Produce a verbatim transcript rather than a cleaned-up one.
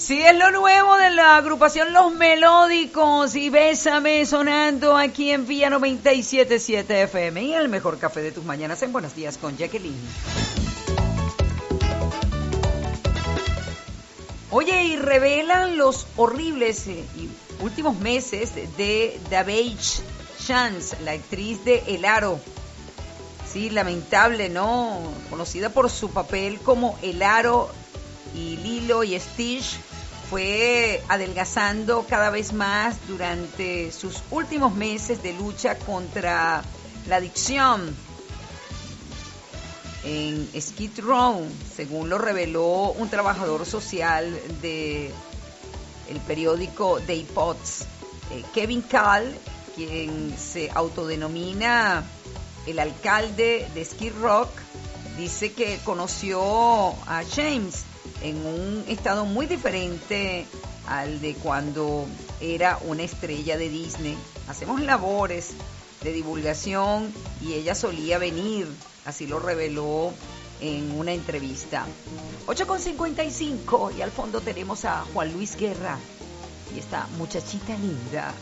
Sí, es lo nuevo de la agrupación Los Melódicos y Bésame sonando aquí en Vía noventa y siete punto siete F M y el mejor café de tus mañanas en Buenos Días con Jacqueline. Oye, y revelan los horribles eh, y últimos meses de Daveigh Chance, la actriz de El Aro. Sí, lamentable, ¿no? Conocida por su papel como El Aro y Lilo y Stitch, fue adelgazando cada vez más durante sus últimos meses de lucha contra la adicción en Skid Row, según lo reveló un trabajador social de el periódico The Pots. Eh, Kevin Call, quien se autodenomina el alcalde de Skid Row, dice que conoció a James en un estado muy diferente al de cuando era una estrella de Disney. Hacemos labores de divulgación y ella solía venir, así lo reveló en una entrevista. ocho con cincuenta y cinco y al fondo tenemos a Juan Luis Guerra y esta muchachita linda.